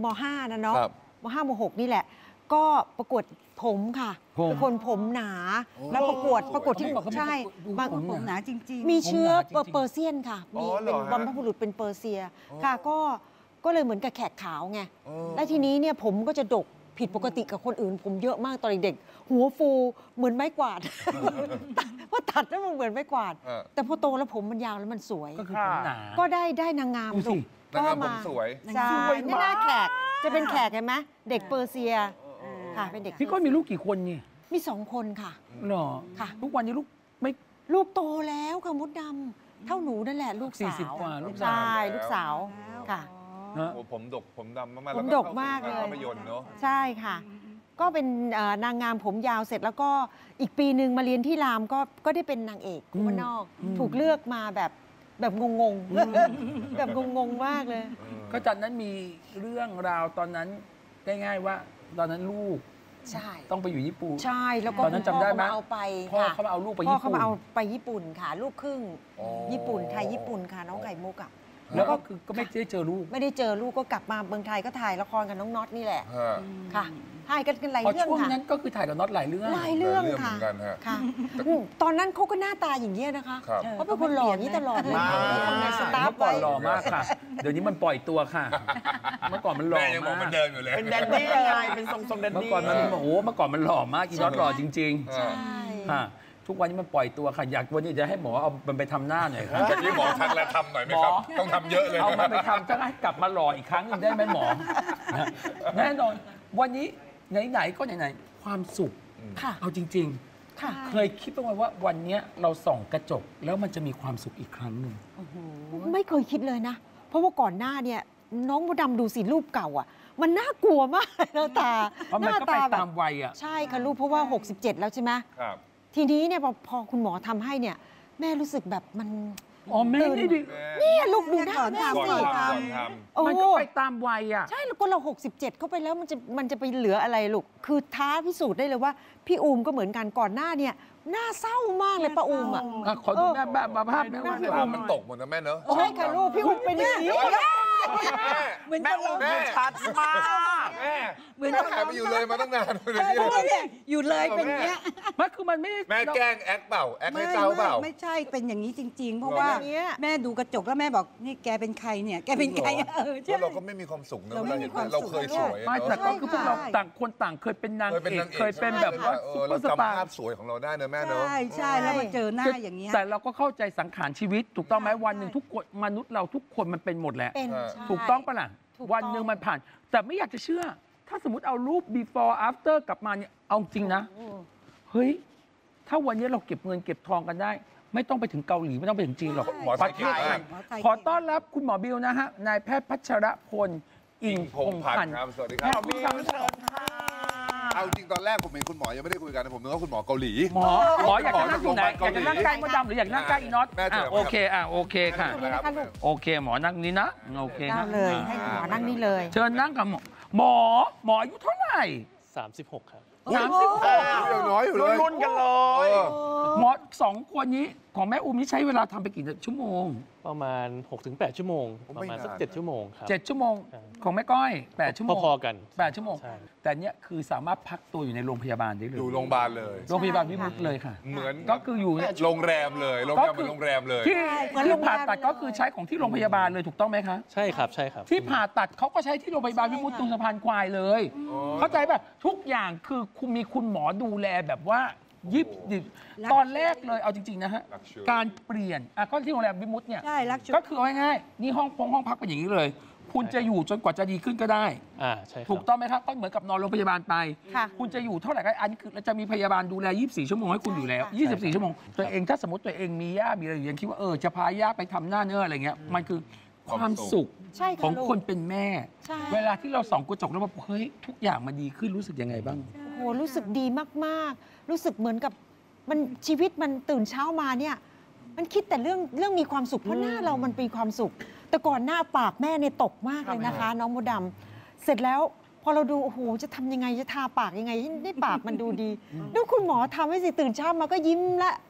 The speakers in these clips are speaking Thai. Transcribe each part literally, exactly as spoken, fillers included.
ม.ห้า นะเนาะม.ห้า ม.หก นี่แหละก็ประกวดผมค่ะเป็นคนผมหนาแล้วประกวดประกวดที่ใช่บางผมหนาจริงๆมีเชื้อเปอร์เซียนค่ะมีเป็นบรรพบุรุษเป็นเปอร์เซียค่ะก็ก็เลยเหมือนกับแขกขาวไงและทีนี้เนี่ยผมก็จะดกผิดปกติกับคนอื่นผมเยอะมากตอนเด็กหัวฟูเหมือนไม้กวาดพอตัดแล้วมันเหมือนไม้กวาดแต่พอโตแล้วผมมันยาวแล้วมันสวยก็คือผมหนาก็ได้ได้นางงามลูกก็มาสวยใช่นี่หน้าแขกจะเป็นแขกเห็นไหมเด็กเปอร์เซียค่ะเป็นเด็กพี่ก้อยมีลูกกี่คนเนี่ยมีสองคนค่ะหรอค่ะทุกวันนี้ลูกไม่ลูกโตแล้วค่ะมดดำเท่าหนูนั่นแหละลูกสาวสี่สิบกว่าลูกสาวใช่ลูกสาวค่ะผมดกผมดำมากๆผมดกมากเลยภาพยนตร์เนาะใช่ค่ะก็เป็นนางงามผมยาวเสร็จแล้วก็อีกปีหนึ่งมาเรียนที่รามก็ก็ได้เป็นนางเอกคู่นอกถูกเลือกมาแบบแบบงงๆแบบงงๆมากเลยก็ตอนนั้นมีเรื่องราวตอนนั้นง่ายๆว่าตอนนั้นลูกใช่ต้องไปอยู่ญี่ปุ่นใช่แล้วก็ตอนนั้นจำได้ไหมเอาไปพ่อเขามาเอาลูกไปญี่ปุ่นพ่อเขามาเอาไปญี่ปุ่นค่ะลูกครึ่งญี่ปุ่นไทยญี่ปุ่นค่ะน้องไก่มุกอะแล้วก็คือก็ไม่ได้เจอลูกไม่ได้เจอลูกก็กลับมาเมืองไทยก็ถ่ายละครกับน้องน็อตนี่แหละค่ะถ่ายกันกันหลายเรื่องค่ะช่วงนั้นก็คือถ่ายกับน็อตหลายเรื่องหลายเรื่องค่ะค่ะตอนนั้นเขาก็หน้าตาอย่างนี้นะคะเขาเป็นคนหล่อนี้ตลอดเลยทำงานสตาฟเมื่อก่อนหล่อมากค่ะเดี๋ยวนี้มันปล่อยตัวค่ะเมื่อก่อนมันหล่อมากมันเดินอยู่เลยเป็นแดนดี้อะไรเป็นทรงๆแดนดี้เมื่อก่อนมันโอ้เมื่อก่อนมันหล่อมากอีน็อตหล่อจริงๆใช่ค่ะทุกวันนี้มันปล่อยตัวค่ะอยากวันนี้จะให้หมอเอามันไปทำหน้าหน่อยครับแต่ที่หมอทักแล้วทำหน่อยไหมครับต้องทำเยอะเลยเอามันไปทำจะให้กลับมาหล่ออีกครั้งนึงได้ไหมหมอแน่นอนวันนี้ไหนๆก็ไหนๆความสุขเอาจริงๆเคยคิดบ้างไหมว่าวันนี้เราส่องกระจกแล้วมันจะมีความสุขอีกครั้งหนึ่งไม่เคยคิดเลยนะเพราะว่าก่อนหน้าเนี่ยน้องมดดำดูสิรูปเก่าอ่ะมันน่ากลัวมากหน้าตาหน้าตาตามวัยอ่ะใช่ค่ะลูกเพราะว่าหกสิบเจ็ดแล้วใช่ไหมครับทีนี้เนี่ยพอคุณหมอทำให้เนี่ยแม่รู้สึกแบบมันอ๋อแม่นี่ดินี่ลูกดูหน้าแม่สิมันก็ไปตามวัยอ่ะใช่แล้วก็เราหกสิบเจ็ดเข้าไปแล้วมันจะมันจะไปเหลืออะไรลูกคือท้าพิสูจน์ได้เลยว่าพี่อูมก็เหมือนกันก่อนหน้าเนี่ยหน้าเศร้ามากเลยป้าอูมอ่ะขอดูแม่แบบภาพแม่ว่ามันตกหมดนะแม่เนอะใช่ค่ะลูกพี่อูมเป็นอย่างนี้เหมือนแม่แม่ชัดมากแม่เหมือนหายไปอยู่เลยมาตั้งนานเลยอยู่เลยเป็นเงี้ยมันคือมันไม่แม่แกล้งแอคเปล่าแอคให้เศร้าเปล่าไม่ใช่เป็นอย่างนี้จริงๆเพราะว่าแม่ดูกระจกแล้วแม่บอกนี่แกเป็นใครเนี่ยแกเป็นใครเออใช่เราก็ไม่มีความสุขนะเราเห็นเราเคยสวยไม่แต่ก็คือพวกเราต่างคนต่างเคยเป็นนางเอกเคยเป็นแบบว่าซุปเปอร์สตาร์ภาพสวยของเราได้นะแม่เนอะใช่ใช่แล้วมาเจอหน้าอย่างนี้แต่เราก็เข้าใจสังขารชีวิตถูกต้องไหมวันหนึ่งทุกคนมนุษย์เราทุกคนมันเป็นหมดแหละถูกต้องปะล่ะวันหนึ่งมันผ่านแต่ไม่อยากจะเชื่อถ้าสมมติเอารูป before after กลับมาเนี่ยเอาจริงนะเฮ้ยถ้าวันนี้เราเก็บเงินเก็บทองกันได้ไม่ต้องไปถึงเกาหลีไม่ต้องไปถึงจีนหรอกประเทศไทยขอต้อนรับคุณหมอบิวนะฮะนายแพทย์พัชรพลอิงพงษ์พันธ์ครับสวัสดีครับบิวเชิญค่ะเอาจริงตอนแรกผมเห็นคุณหมอยังไม่ได้คุยกันผมนึกว่าคุณหมอเกาหลีหมอหมออยากจะนั่งที่ไหนอยากจะนั่งใกล้มดดำหรืออยากนั่งใกล้อีน็อตโอเคอ่ะโอเคค่ะโอเคหมอนั่งนี้นะโอเคนั่งเลยให้หมอนั่งนี่เลยเชิญนั่งกับหมอหมอหมออายุเท่าไหร่สามสิบหกครับสามสิบหกยังน้อยอยู่เลยรุ่นกันเลยหมอสองคนนี้ของแม่อุ้มนี่ใช้เวลาทำไปกี่ชั่วโมงประมาณ หกถึงแปด ชั่วโมงประมาณสักเจ็ดชั่วโมงครับเจ็ดชั่วโมงของแม่ก้อยแปดชั่วโมงพอๆกันแปดชั่วโมงแต่เนี้ยคือสามารถพักตัวอยู่ในโรงพยาบาลได้เลยอยู่โรงพยาบาลเลยโรงพยาบาลวิมุตเลยค่ะเหมือนก็คืออยู่โรงแรมเลยโรงแรมเป็นโรงแรมเลยที่ที่ผ่าตัดก็คือใช้ของที่โรงพยาบาลเลยถูกต้องไหมคะใช่ครับใช่ครับที่ผ่าตัดเขาก็ใช้ที่โรงพยาบาลวิมุตตรงสะพานควายเลยเข้าใจป่ะทุกอย่างคือคุณมีคุณหมอดูแลแบบว่ายิบดิบตอนแรกเลยเอาจริงๆนะฮะการเปลี่ยนอ่ะก็ที่โรงแรมวิมุตเนี่ยก็คือเอาง่ายๆนี่ห้องพงห้องพักเป็นอย่างนี้เลยคุณจะอยู่จนกว่าจะดีขึ้นก็ได้อ่าใช่ถูกต้องไหมครับก็เหมือนกับนอนโรงพยาบาลไปคุณจะอยู่เท่าไหร่ก็อันนี้คือจะมีพยาบาลดูแลยี่สิบสี่ชั่วโมงให้คุณอยู่แล้วยี่สิบสี่ชั่วโมงตัวเองถ้าสมมติตัวเองมีย่ามีอะไรอยู่ยังคิดว่าเออจะพาย่าไปทำหน้าเนื้ออะไรเงี้ยมันคือความสุขของคนเป็นแม่เวลาที่เราส่องกระจกแล้วแบบเฮ้ยทุกอย่างมันดีขึ้นรู้สึกยังไงบ้างโอ้รู้สึกดีมากๆรู้สึกเหมือนกับมันชีวิตมันตื่นเช้ามาเนี่ยมันคิดแต่เรื่องเรื่องมีความสุขเพราะหน้าเรามันเป็นความสุขแต่ก่อนหน้าปากแม่เนี่ยตกมากเลยนะคะน้องมดดำเสร็จแล้วพอเราดูโอ้โหจะทำยังไงจะทาปากยังไงให้ปากมันดูดีดูคุณหมอทำให้สิตื่นเช้ามาก็ยิ้มละ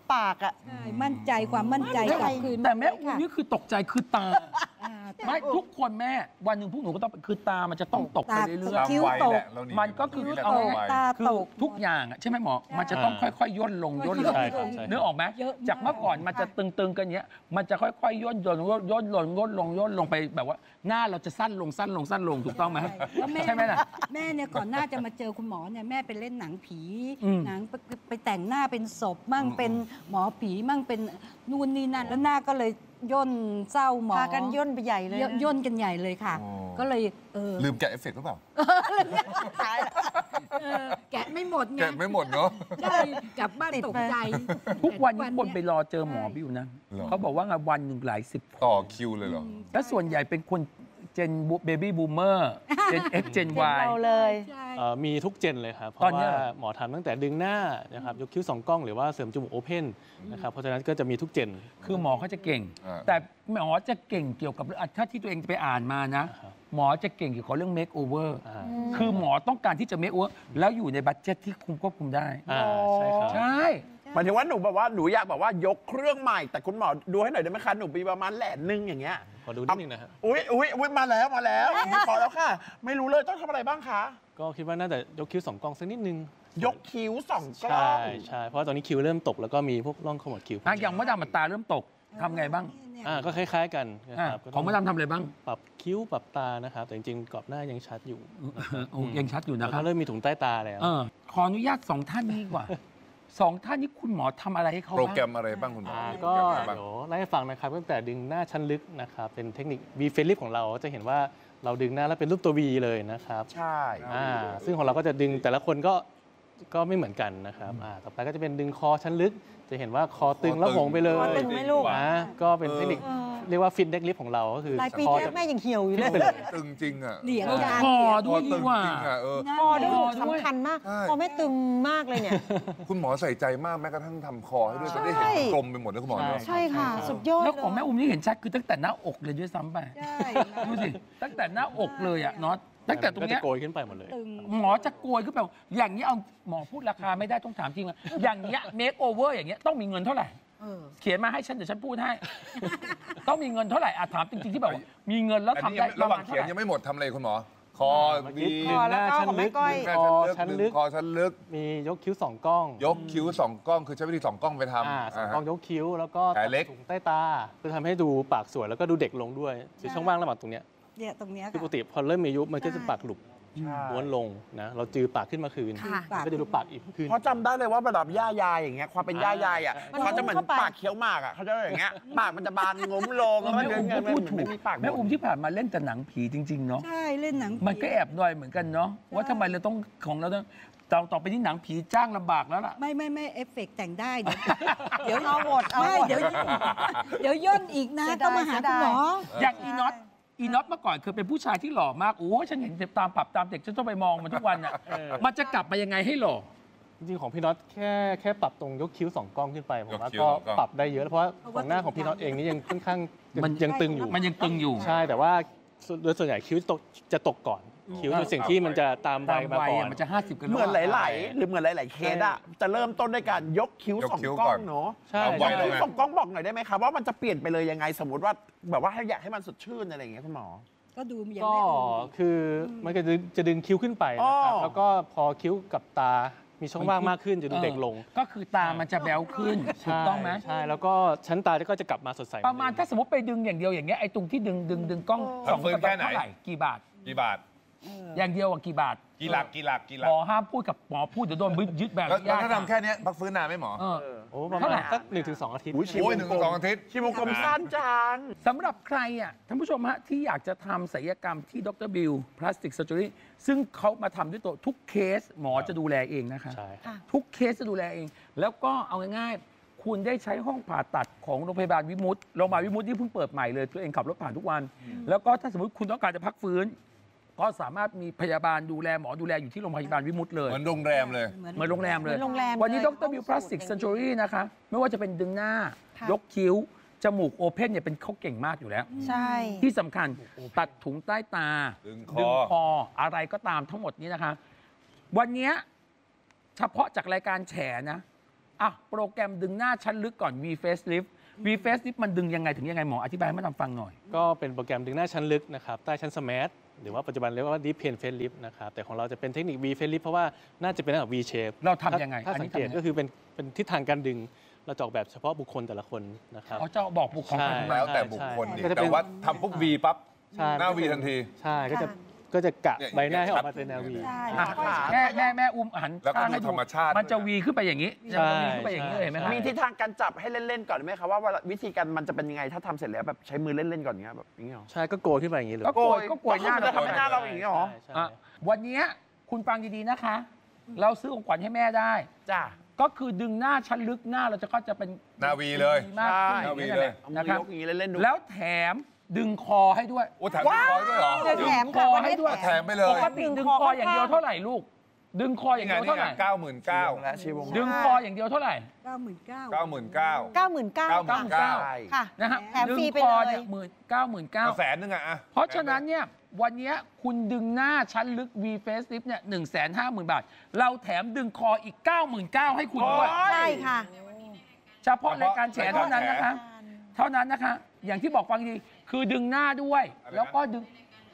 ปากอ่ะใช่มั่นใจความมั่นใจกลับคืนแต่แม่อุ้มค่ะนี่คือตกใจคือตาอ่าไม่ทุกคนแม่วันหนึ่งพวกหนูก็ต้องคือตามันจะต้องตกไปเรื่อยตามคิ้ววัยตกแหละเรานี่มันก็คือนี่แหละเอาตามไงวัยตาคือตกทุกอย่างอะใช่ไหมหมอ มันจะต้องค่อยๆย่นลงย่นลงใช่ครับใช่นึกออกไหมเยอะมากจากเมื่อก่อนมันจะตึงๆกันเนี้ย มันจะค่อยๆย่นย่นย่นย่นลงย่นลงย่นลงไปแบบว่าหน้าเราจะสั้นลงสั้นลงสั้นลงถูกต้องไหมแล้วแม่ใช่ไหมล่ะแม่เนี่ยก่อนหน้าจะมาเจอคุณหมอเนี่ยแม่ไปเล่นหนังผีอืมหนังไปไปแต่งหน้าเป็นศพมั่งเป็นหมอผีมั่งเป็นนู่นนี่นั่นแล้วหน้าก็เลยย่นเศร้าหมอพากันย่นไปใหญ่เลยย่นนะย่นกันใหญ่เลยค่ะอ๋อก็เลยเออลืมแกะเอฟเฟกต์หรือเปล่าเออแกะไม่หมดไงแกะไม่หมดเนาะใช่กลับบ้านตกใจทุกวันนี้แต่คนไปรอเจอหมอบิวนะหรอเขาบอกว่างานวันหนึ่งหลายสิบคนต่อคิวเลยเหรอแล้วส่วนใหญ่เป็นคนเจนเบบี้บูมเมอร์เจน X เจนเจน Y เราเลยใช่เอ่อมีทุกเจนเลยครับ เพตอนราะเนี้ว่าย หมอทำตั้งแต่ดึงหน้านะครับยกคิ้วสองกล้องหรือว่าเสริมจมูกโอเพนนะครับเพราะฉะนั้นก็จะมีทุกเจนคือหมอเขาจะเก่งอ่าแต่หมอจะเก่งเกี่ยวกับถ้าที่ตัวเองจะไปอ่านมานะครับหมอจะเก่งเกี่ยวกับเรื่อง make over อ่าคือหมอต้องการที่จะ make over แล้วอยู่ในบัตเจ็ตที่คุมควบคุมได้อ่าใช่ครับใช่หมายถึงว่าหนูแบบว่าหนูอยากแบบว่ายกเครื่องใหม่ แต่คุณหมอดูให้หน่อยได้ไหมคะหนูมีประมาณแหลนนึงอย่างเงี้ยขอดูนิดนึงนะฮะอุ้ยอุ้ยอุ้ยมาแล้วมาแล้วมีขอแล้วค่ะ ไม่รู้เลยต้องทำอะไรบ้างคะก็คิดว่าน่าจะยกคิ้วสองกล้องสักนิดนึงยกคิ้วสองกล้ใช่องใช่เพราะว่าตอนนี้คิ้วเริ่มตกแล้วก็มีพวกร่องขมวดคิ้วอ่ะอย่างมดดำมันตาเริ่มตกทำไงบ้างอ่าก็คล้ายๆกันนะอ่ะครับก็ของมดดำทำอะไรบ้างปรับคิ้วปรับตานะครับแต่จริงๆกรอบหน้ายังชัดอยู่โอ้ยังชัดอยู่แล้นะวครัก็บเริ่มมีถุงใต้ตาแล้วเออขออนุญาตสองท่านนี้ดีกว่า สองท่านนี้คุณหมอทำอะไรให้เขาโปรบ้างแกรมอะไรบ้างคุณหมออ่ามีก็โปรแรมอะไรบ้างเดี๋ยวไล่ให้ฟังนะครับตั้งแต่ดึงหน้าชั้นลึกนะครับเป็นเทคนิค V f a c e Lift ของเราจะเห็นว่าเราดึงหน้าแล้วเป็นรูปตัว V เลยนะครับใช่อ่าซึ่งของเราก็จะดึงแต่ละคนก็ก็ไม่เหมือนกันนะครับอ่าต่อไปก็จะเป็นดึงคอชั้นลึก จะเห็นว่าคอตึงแล้วหงไปเลคอย ตึงไหมลูกนะก็เป็นเทคนิคเออเรียกว่าฟิตเด็กลิฟของเราก็คือหลายปีคอที่จะแม่ยังเหี่ยวอยู่เลยไปเลยตึงจริงอ่ะเหลียงเออยางคอคด้อวยตึดีงกว่าจริงอ่ะเออคอด้วยคอด้วยสำคัญมากใช่คอแม่ตึงมากเลยเนี่ยคุณหมอใส่ใจมากแม้กระทั่งทำคอให้ด้วยใช่จะได้เห็นกลมไปหมดนะคุณหมอเนอะใช่ค่ะ สุดยอดแล้วของเลยแม่อุ้มนี่เห็นชัดคือตั้งแต่หน้าอกเลยด้วยซ้ำไปใช่ดูสิตั้งแต่หน้าอกเลยอ่ะเนาะตั้งแต่ตรงก็เนี้จะยโกยขึ้นไปหมดเลยตึงหมอจะโกยขึ้นไปอย่างนี้เอาหมอพูดราคาไม่ได้ต้องถามจริงว่าอย่างเงี้ยเมคโอเวอร์อย่างเงี้ยต้องมีเงินเท่าไหร่เออเขียนมาให้ฉันเดี๋ยวฉันพูดให้ ต้องมีเงินเท่าไหร่อ่ะถามจริงๆที่แบบว่ามีเงินแล้วอันทำนี้ได้ยังประระหว่ามาง ณเขีเท่าย ไหร่นยังไม่หมดทำอะไรคุณหมอ คอเมื่อดีกี้ดึงหน้าชั้นลึกคอดึงแม่คอชั้ชั้นนลึลึกกคอชั้นลึกมียกคิ้วสองกล้องยกคิ้วสองกล้องคือใช้วิธีสองกล้องไปทำอ่าสองอ่ากล้องยกคิ้วแล้วก็แผลเล็กถุงใต้ตาเพื่อทำให้ดูปากสวยแล้วก็ดูเด็กลงด้วยคือช่องว่างระหว่างตรงเนี้ยเนี่ยตรงเนี้ยคือปค่ะกติพอเริ่มมีอายุมันก็จะปากหลุบใช่ม้วนลงนะเราจือปากขึ้นมาคืนค่ะมันก็จะดูปากอิ่มขึ้นเพราะจำได้เลยว่าระดับย่ายายอย่างเงี้ยความเป็นย่ายายอ่ะมันเขาจะเหมือนเข้าไปปากเคี้ยวหมากอ่ะเขาจะอย่างเงี้ยปากมันจะบานงมลงเออแม่อุ้มก็พูดถูกไม่มีปากแม่อุ้มที่ผ่านมาเล่นแต่หนังผีจริงๆเนาะใช่เล่นหนังมันก็แอบด้อยเหมือนกันเนาะว่าทำไมเราต้องของเราต้องต่อต่อไปนี้หนังผีจ้างลำบากแล้วล่ะไม่ไม่ไม่เอฟเฟกต์แต่งได้ เดี๋ยวเดี๋ยวเอาหมดเอาไม่หมดเดี๋ยวเดี๋ยวย่นอีกนะเสียดายต้องมาหาคุณหมออย่างอีน็อตอีน็อตเมื่อก่อนเคยเป็นผู้ชายที่หล่อมากโอ้ยฉันเห็นตามผับตามเด็กฉันต้องไปมองมันทุกวันอ่ะเออมันจะกลับมายังไงให้หล่อจริงๆของพี่น็อตแค่แค่ปรับตรงยกคิ้วสองกล้องขึ้นไปผมว่ายกคิ้วก็สองกล้องปรับได้เยอะเพราะว่าของหน้าของพี่น็อตเองนี่ยังค่อนข้างยังมันยังตึงอยู่มันยังตึงอยู่ใช่แต่ว่าโดยส่วนใหญ่คิ้วตกจะตกก่อน คิ้วเป็นสิ่งที่มันจะตามตาวัมยมาวัยก่อนอะมันจะห้าสิบกันเหมือนหลาย ๆ หรือเหมือนหลาย ๆ เคสอ่ะจะเริ่มต้นด้วยการยกคิ้วยกสองคิ้วกล้ก่ออนงเนาะใช่เอายไว้กแล้วคิ้วไงสองกล้องบอกหน่อยได้ไหมครับว่ามันจะเปลี่ยนไปเลยยังไง สมมติว่าแบบว่าอยากให้มันสดชื่นอะไรอย่างเงี้ยคุณหมอก็ดูอย่างก็แม่อุ้มคือมันก็จะจะดึงคิ้วขึ้นไปนะครับอ๋อแล้วก็พอคิ้วกับตา มีช่องว่างมากขึ้นจะดูเด็กลงก็คือตามันจะแบ๊วขึ้นถูกต้องไหมใช่แล้วก็ชั้นตาก็จะกลับมาสดใสประมาณถ้าสมมติไปดึงอย่างเดียวอย่างเงี้ยไอ้ตรงที่ดึงดึงดึงกล้องทำฟื้นแค่ไหนเท่าไหร่กี่บาทกี่บาทอย่างเดียวอ่ะกี่บาทกี่หลักกี่หลักกี่หลัหกมอห้ามพูดกับหมอพูดเดี๋ยวโดนยึดแบบแล้วญาติถ้าทำแค่เนี้ยพักฟื้นนานไหมหมอเออโอ้ประเท่ามาไหร่ณสักหนึ่งถึงสองอาทิตย์อุ๊ยโอ้ยหนึ่งถึงสองอาทิตย์ชีวงกลมสั้นจังสำหรับใครอ่ะท่านผู้ชมฮะที่อยากจะทำศัลยกรรมที่ดรบิลพลาสติก Surgery ซึ่งเขามาทำด้วยตัวทุกเคสหมอจะดูแลเองนะคะใช่ทุกเคสจะดูแลเอง แล้วก็เอาง่ายๆ คุณได้ใช้ห้องผ่าตัดของโรงพยาบาลวิมุตโรงพยาบาลวิมุตที่เพิ่งเปิดใหม่เลยตัวเองขับรถผ่านทุกวัน แล้วก็ถ้าสมมติคุณต้องการจะพักฟื้น ก็สามารถมีพยาบาลดูแลหมอดูแลอยู่ที่โรงพยาบาลวิมุตเลยเหมือนโรงแรมเลยเหมือนโรงแรมเลยเหมือนโรงแรมวันนี้เลยดรบิลพลาสติกห้เซองนสูจูตรรี่นะคะ ไม่ว่าจะเป็นดึงหน้าค่ะยกคิ้ว จมูกโอเพนเนี่ยเป็นเขาเก่งมากอยู่แล้วใช่ที่สำคัญตัดถุงใต้ตาดึงคอดึงคออะไรก็ตามทั้งหมดนี้นะคะ วันเนี้ยเฉพาะจากรายการแฉนะอ่ะโปรแกรมดึงหน้าชั้นลึกก่อน V Facelift V Facelift มันดึงยังไงถึงยังไงหมออธิบายให้มาทำฟังหน่อยก็เป็นโปรแกรมดึงหน้าชั้นลึกนะครับใต้ชั้นสมาร์ทหรือว่าปัจจุบันเรียกว่า Deep Pen Facelift นะครับแต่ของเราจะเป็นเทคนิค V Facelift เพราะว่าน่าจะเป็นแบบ V shape เราทำยังไงถ้าสังเกตก็คือเป็นเป็นทิศทางการดึงเราจะออกแบบเฉพาะบุคคลแต่ละคนนะครับเขาจะบอกบุคคลแล้วแต่บุคคลดิแต่ว่าทำปุ๊บ V ปั๊บหน้า V ทันทีใช่ก็จะก็จะกะใบหน้าให้ออกมาเป็นแนว V แม่แม่แม่อุ้มหันแล้วก็ดูธรรมชาติมันจะ V ขึ้นไปอย่างนี้จะ V ขึ้นไปอย่างนี้เลยไหมครับมีทิศทางการจับให้เล่นๆก่อนไหมครับว่าวิธีการมันจะเป็นยังไงถ้าทำเสร็จแล้วแบบใช้มือเล่นๆก่อนเงี้ยแบบอย่างเงี้ยใช่ก็โกยขึ้นไปอย่างนี้เลยก็โกยก็โกยหน้าจะทำให้หน้าเราอย่างนี้หรอวันนี้คุณฟังดีๆนะคะเราซื้อของขวัญให้แม่ได้จ้าก็คือดึงหน้าชั้นลึกหน้าเราจะก็จะเป็นหน้า V เลยมากขึ้นหน้า V เลยนะครับแล้วแถมดึงคอให้ด้วยโอ้แถมดึงคอด้วยเหรอดึงคอให้ด้วยแถมไปเลยปกติดึงคออย่างเดียวเท่าไหร่ลูกดึงคออย่างเดียวเท่าไหร่เก้าหมื่นเก้าดึงคออย่างเดียวเท่าไหร่เก้าหมื่นเก้าเก้าหมื่นเก้าเก้าหมื่นเก้าเก้าหมื่นเก้าค่ะนะฮะแถมฟรีไปเลยหมื่นเก้าหมื่นเก้าแสนนึงอะเพราะฉะนั้นเนี่ยวันนี้คุณดึงหน้าชั้นลึก V Facelift เนี่ยหนึ่งแสนห้าหมื่นบาทเราแถมดึงคออีก เก้าหมื่นเก้าพัน ให้คุณด้วยใช่ค่ะเฉพาะรายการแฉเท่านั้นนะคะเท่านั้นนะคะอย่างที่บอกฟังดีคือดึงหน้าด้วยแล้วก็ดึง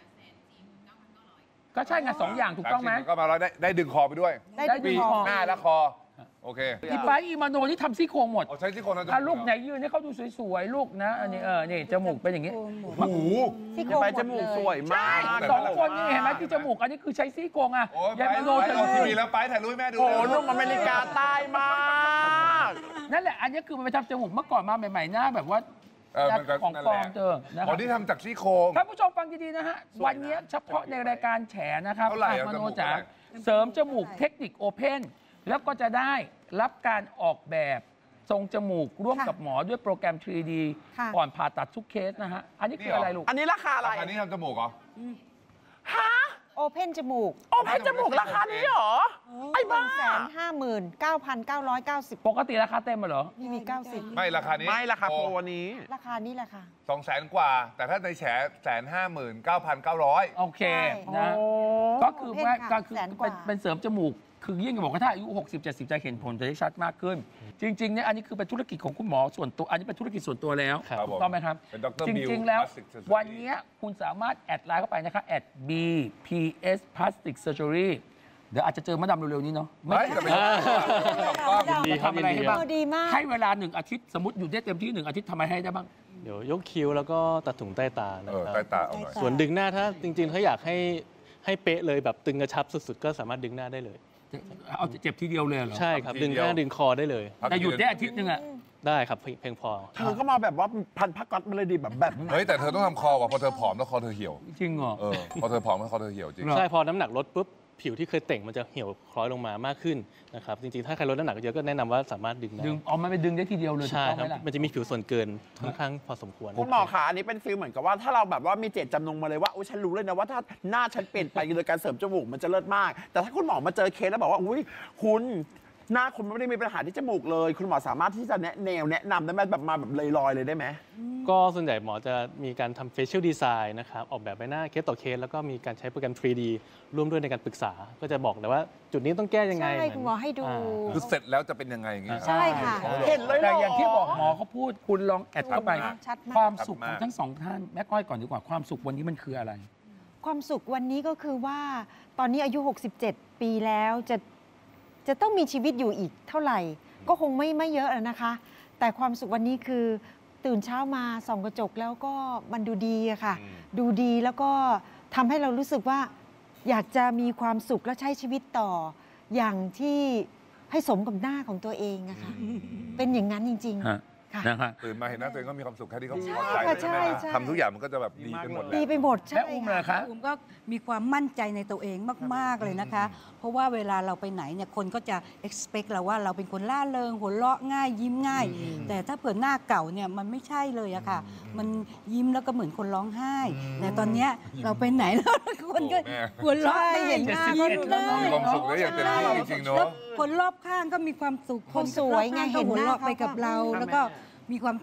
ก็ใช่ไงสองอย่างถูกต้องไหมก็มาแล้วได้ได้ดึงคอไปด้วยได้ดึงคอหน้าและคอโอเคอีไปอีมาโนนี่ทำซี่โครงหมดใช้ซี่โครงนะถ้าลูกไหนยืนให้เขาดูสวยๆลูกนะอันนี้เออนี่จมูกเป็นอย่างนี้โอ้โหซี่โครงไปจมูกสวยมากสองคนนี่เห็นไหมที่จมูกอันนี้คือใช้ซี่โครงอ่ะยายมาโนจะทีวีแล้วไปถ่ายรูปแม่ดูโอ้ลูกอเมริกาใต้มากนั่นแหละอันนี้คือมันไปทำจมูกเมื่อก่อนมาใหม่ๆหน้าแบบว่าของปลอมเจอนะคนที่ทำจากซี่โครงท่านผู้ชมฟังดีๆนะฮะวันนี้เฉพาะในรายการแฉนะครับมโนจ๋าเสริมจมูกเทคนิคโอเพนแล้วก็จะได้รับการออกแบบทรงจมูกร่วมกับหมอด้วยโปรแกรม ทรี ดี ก่อนผ่าตัดทุกเคสนะฮะอันนี้คืออะไรลูกอันนี้ราคาอะไรอันนี้ทำจมูกเหรอฮะโอเพนจมูกโอเพนจมูกราคานี้เหรอไอ้บ้าแสนห้าหมื่นเก้าพันเก้าร้อยเก้าสิบปกติราคาเต็มเหรอนี่มีเก้าสิบไม่ราคานี้ไม่ราคาโปรวันนี้ราคานี้แหละค่ะสองแสนกว่าแต่ถ้าในแฉแสนห้าหมื่นเก้าพันเก้าร้อยโอเคนะก็คือว่าก็คือเป็นเสริมจมูกคือยิ่งบอกว่าถ้าอายุหกสิบ เจ็ดสิบจะเห็นผลจะได้ชัดมากขึ้นจริงๆเนี่ยอันนี้คือเป็นธุรกิจของคุณหมอส่วนตัวอันนี้เป็นธุรกิจส่วนตัวแล้วถูกต้องไหมครับจริงๆแล้ววันนี้คุณสามารถแอดไลน์เข้าไปนะคะแอด บี พี เอส Plastic Surgery เดี๋ยวอาจจะเจอมาดามเร็วๆนี้เนาะไม่จะเป็นดีทำอะไรให้บ้างดีมากให้เวลาหนึ่งอาทิตย์สมมติอยู่ได้เต็มที่หนึ่งอาทิตย์ทำอะไรให้ได้บ้างเดี๋ยวยกคิ้วแล้วก็ตัดถุงใต้ตานะครับใต้ตาเอาหน่อยส่วนดึงหน้าถ้าจริงๆถ้าอยากให้ให้เป๊ะเลยแบบตึงกระชับสุดๆก็สามารถดึงหน้าได้เลยเอาเจ็บทีเดียวเลยเหรอใช่ครับดึงหน้าดึงคอได้เลยแต่หยุดได้อาทิตย์นึงอ่ะได้ครับเพียงพอเธอก็มาแบบว่าพันผ้าก๊อตมาเลยดีแบบแบบเฮ้ยแต่เธอต้องทำคอว่ะพอเธอผอมแล้วคอเธอเหี่ยวจริงเหรอเออพอเธอผอมแล้วคอเธอเหี่ยวจริงใช่พอน้ำหนักลดปุ๊บผิวที่เคยเต่งมันจะเหี่ยวคล้อยลงมามากขึ้นนะครับจริงๆถ้าใครลดน้ำหนักเยอะก็แนะนำว่าสามารถดึงได้ดึงอ๋อมันไปดึงได้ทีเดียวเลยใช่ครับมันจะมีผิวส่วนเกินค่อนข้างพอสมควรคุณหมอขาอันนี้เป็นฟีลเหมือนกับว่าถ้าเราแบบว่ามีเจตจำนงมาเลยว่าโอ้ฉันรู้เลยนะว่าถ้าหน้าฉันเปลี่ยนไปโดยการเสริมจมูกมันจะเลิศมากแต่ถ้าคุณหมอมาเจอเคสแล้วบอกว่าอุ้ยคุณหน้าคุณไม่ได้มีปัญหาที่จมูกเลยคุณหมอสามารถที่จะแนะแนวแนะนำได้ไหมแบบมาแบบลอยๆเลยได้ไหมก็ส่วนใหญ่หมอจะมีการทำ facial design นะครับออกแบบใบหน้าเคสต่อเคสแล้วก็มีการใช้โปรแกรม ทรี ดี ร่วมด้วยในการปรึกษาก็จะบอกเลยว่าจุดนี้ต้องแก้ยังไงใช่คุณหมอให้ดูคือเสร็จแล้วจะเป็นยังไงอย่างงี้ใช่ค่ะเห็นเลยแต่อย่างที่บอกหมอเขาพูดคุณลองแอดเข้าไปความสุขของทั้งสองท่านแม่ก้อยก่อนดีกว่าความสุขวันนี้มันคืออะไรความสุขวันนี้ก็คือว่าตอนนี้อายุหกสิบเจ็ดปีแล้วจะจะต้องมีชีวิตอยู่อีกเท่าไหร่ก็คงไม่ไม่เยอะนะคะแต่ความสุขวันนี้คือตื่นเช้ามาส่องกระจกแล้วก็มันดูดีอะค่ะดูดีแล้วก็ทำให้เรารู้สึกว่าอยากจะมีความสุขและใช้ชีวิตต่ออย่างที่ให้สมกับหน้าของตัวเองอะค่ะเป็นอย่างนั้นจริงๆนะคะตื่นมาเห็นหน้าตัวเองก็มีความสุขแค่ที่เขาพอใจทำทุกอย่างมันก็จะแบบดีไปหมดดีไปหมดใช่อุ้มเลยครับอุ้มก็มีความมั่นใจในตัวเองมากๆเลยนะคะเพราะว่าเวลาเราไปไหนเนี่ยคนก็จะ expect เราว่าเราเป็นคนล่าเริงหัวเราะง่ายยิ้มง่ายแต่ถ้าเผื่อหน้าเก่าเนี่ยมันไม่ใช่เลยอะค่ะมันยิ้มแล้วก็เหมือนคนร้องไห้แต่ตอนเนี้ยเราไปไหนแล้วคนก็หัวเราะได้เห็นหน้ายิ้มได้มีความสุขได้อย่างเต็มที่จริงๆเนาะคนรอบข้างก็มีความสุขคนสวยไงเห็นหัวเราะไปกับเราแล้วก็มีความสุข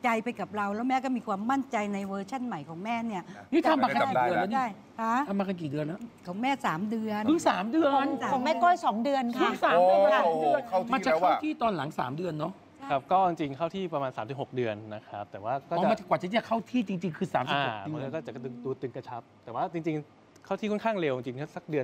ใจไปกับเรา แล้วแม่ก็มีความมั่นใจในเวอร์ชั่นใหม่ของแม่เนี่ยนี่ทำมากันกี่เดือนแล้วนี่ได้ฮะทำมากันกี่เดือนแล้วของแม่สามเดือนเพิ่งสามเดือนของแม่ก้อยสองเดือนเพิ่ค่ะงสามเดือนโอ้สามเดือนเข้าที่มันจะแล้วเข้าอะที่ตอนหลังสามเดือนเนาะครับก็จริงๆเข้าที่ประมาณ สามถึงหก เดือนนะครับแต่ว่าก็อ๋อจะมันกว่าจะเข้าที่จริง ๆ คือสามสิบอ่าหกเดืมันอนก็จะดูตึงกระชับ แต่ว่าจริงๆเข้าที่ค่อนข้างเร็วจริงๆสักเดือน